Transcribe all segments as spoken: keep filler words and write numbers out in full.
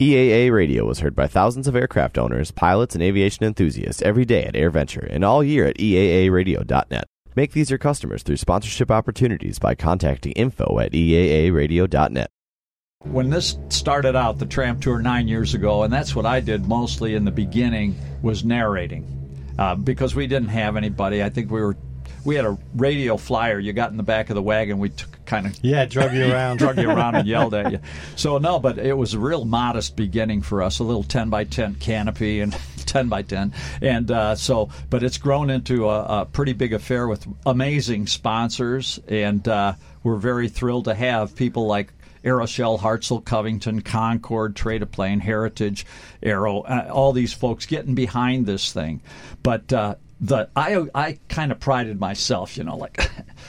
E A A Radio was heard by thousands of aircraft owners, pilots, and aviation enthusiasts every day at AirVenture and all year at E A A radio dot net. Make these your customers through sponsorship opportunities by contacting info at E A A radio dot net. When this started out, the Tramp Tour nine years ago, and that's what I did mostly in the beginning, was narrating. Uh, because we didn't have anybody. I think we were we had a radio flyer. You got in the back of the wagon. We took kind of yeah, drug you around, drug you around, and yelled at you. So no, but it was a real modest beginning for us. A little ten by ten canopy and ten by ten, and uh, so. But it's grown into a, a pretty big affair with amazing sponsors, and uh, we're very thrilled to have people like Aeroshell, Hartzell, Covington, Concord, Trade-A-Plane, Heritage, Aero, uh, all these folks getting behind this thing. But uh, the I I kind of prided myself, you know, like,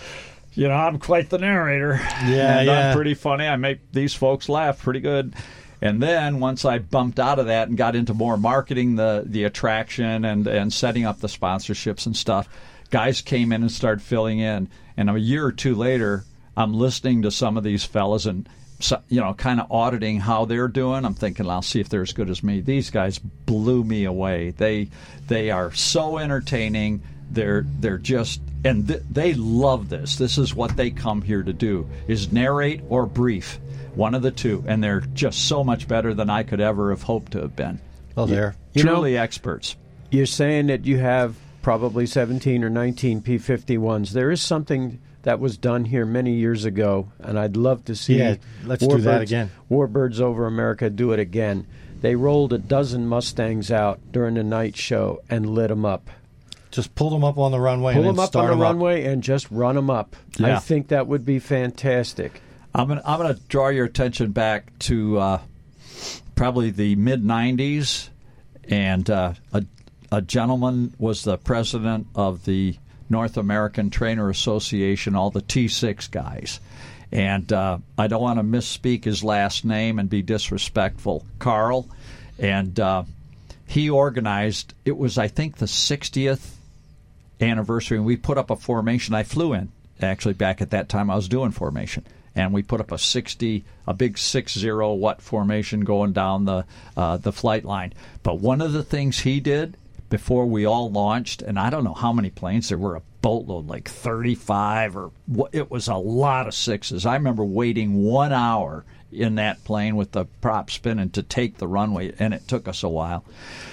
you know, I'm quite the narrator. Yeah, and yeah. I'm pretty funny. I make these folks laugh pretty good. And then once I bumped out of that and got into more marketing the, the attraction and, and setting up the sponsorships and stuff, guys came in and started filling in. And a year or two later, I'm listening to some of these fellas and, so, you know, kind of auditing how they're doing. I'm thinking, I'll see if they're as good as me. These guys blew me away. They they are so entertaining. They're they're just, and th- they love this. This is what they come here to do, is narrate or brief, one of the two. And they're just so much better than I could ever have hoped to have been. Well, they're You truly know, experts. You're saying that you have probably seventeen or nineteen P fifty-ones. There is something that was done here many years ago, and I'd love to see Yeah, let's do that again. Warbirds Over America do it again. They rolled a dozen Mustangs out during the night show and lit them up. Just pull them up on the runway Pull and then them up start on the them runway and just run them up. Yeah. I think that would be fantastic. I'm gonna I'm gonna draw your attention back to uh, probably the mid nineties, and uh, a a gentleman was the president of the North American Trainer Association, all the T six guys, and uh, I don't want to misspeak his last name and be disrespectful, Carl, and uh, he organized. It was, I think, the sixtieth anniversary, and we put up a formation. I flew in actually back at that time. I was doing formation. And we put up a sixty, a big six zero watt formation going down the uh, the flight line. But one of the things he did before we all launched, and I don't know how many planes there were, a boatload, like thirty-five, or it was a lot of sixes. I remember waiting one hour in that plane with the prop spinning to take the runway, and it took us a while.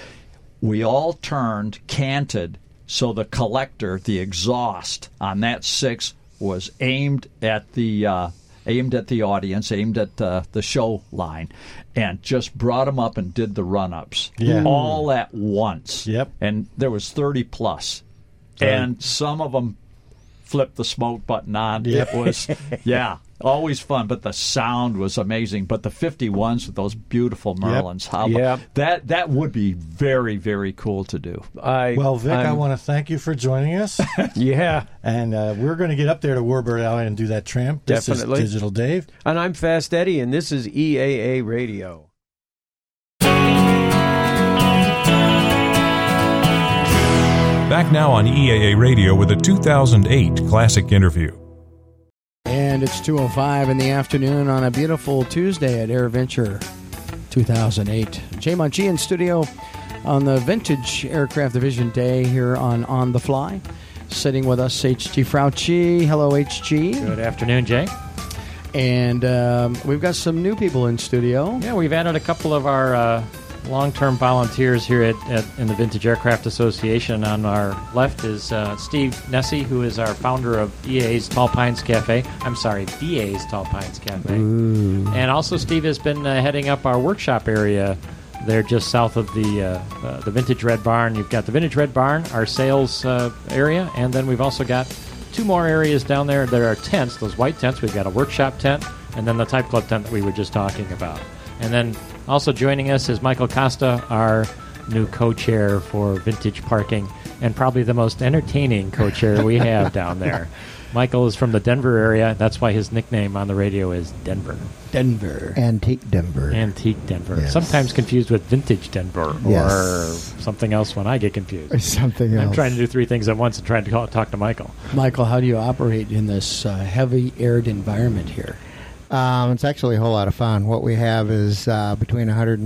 We all turned, canted, so the collector, the exhaust on that six was aimed at the uh, aimed at the audience, aimed at uh, the show line, and just brought them up and did the run-ups Yeah. all at once. Yep. And there was thirty plus, Right. and some of them flipped the smoke button on. Yep. It was, yeah, always fun. But the sound was amazing. But the fifty-ones with those beautiful Merlins, how Yep. that that would be very very cool to do. I, Well, Vic, i I'm- want to thank you for joining us. Yeah, And uh, we're going to get up there to Warbird Alley and do that tramp. This Definitely. is Digital Dave. and I'm Fast Eddie, and this is E A A Radio. Back now on E A A Radio with a two thousand eight classic interview. And it's two oh five in the afternoon on a beautiful Tuesday at AirVenture two thousand eight. Jay Monchi in studio on the Vintage Aircraft Division Day here on On the Fly. Sitting with us, H G Frauchi. Hello, H G. Good afternoon, Jay. And um, we've got some new people in studio. Yeah, we've added a couple of our uh, long-term volunteers here at, at in the Vintage Aircraft Association. On our left is uh, Steve Nessie, who is our founder of E A's Tall Pines Cafe. I'm sorry, D A's Tall Pines Cafe. Ooh. And also Steve has been uh, heading up our workshop area there just south of the uh, uh, the Vintage Red Barn. You've got the Vintage Red Barn, our sales uh, area, and then we've also got two more areas down there. There are tents, those white tents. We've got a workshop tent, and then the Type Club tent that we were just talking about. And then also joining us is Michael Costa, our new co-chair for Vintage Parking, and probably the most entertaining co-chair we have down there. Michael is from the Denver area. That's why his nickname on the radio is Denver. Denver. Antique Denver. Antique Denver. Yes. Sometimes confused with Vintage Denver or Yes. something else when I get confused. Or something else. I'm trying to do three things at once and trying to call, talk to Michael. Michael, how do you operate in this uh, heavy aired environment here? Um, it's actually a whole lot of fun. What we have is uh, between one hundred